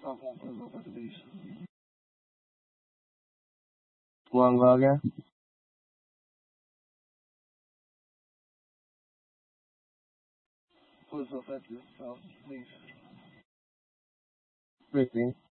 Stop walking over to these. Want to go again? Who's affected? So, please. 15.